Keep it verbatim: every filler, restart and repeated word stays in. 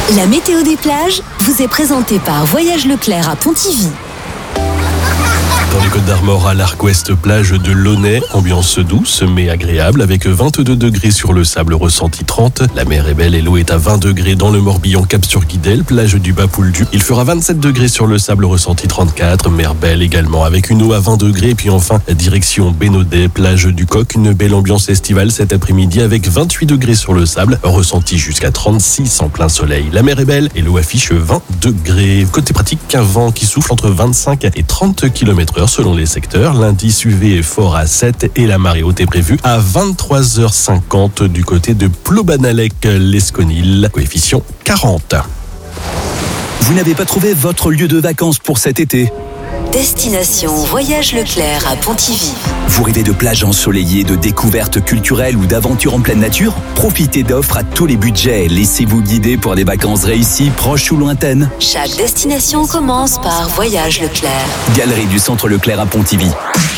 La météo des plages vous est présentée par Voyage Leclerc à Pontivy. Dans les Côtes d'Armor, à l'arc ouest, plage de Launay, ambiance douce mais agréable avec vingt-deux degrés sur le sable, ressenti trente. La mer est belle et l'eau est à vingt degrés dans le Morbihan, Cap-sur-Guidel, plage du Bas-Pouldu. Il fera vingt-sept degrés sur le sable, ressenti trente-quatre. Mer belle également avec une eau à vingt degrés. Et puis enfin, direction Bénodet, plage du Coq, une belle ambiance estivale cet après-midi avec vingt-huit degrés sur le sable, ressenti jusqu'à trente-six en plein soleil. La mer est belle et l'eau affiche vingt degrés. Côté pratique, un vent qui souffle entre vingt-cinq et trente kilomètres heure selon les secteurs. L'indice U V est fort à sept et la marée haute est prévue à vingt-trois heures cinquante du côté de Plobanalec-l'Esconil, coefficient quarante. Vous n'avez pas trouvé votre lieu de vacances pour cet été ? Destination Voyage Leclerc à Pontivy. Vous rêvez de plages ensoleillées, de découvertes culturelles ou d'aventures en pleine nature ? Profitez d'offres à tous les budgets. Laissez-vous guider pour des vacances réussies, proches ou lointaines. Chaque destination commence par Voyage Leclerc. Galerie du Centre Leclerc à Pontivy.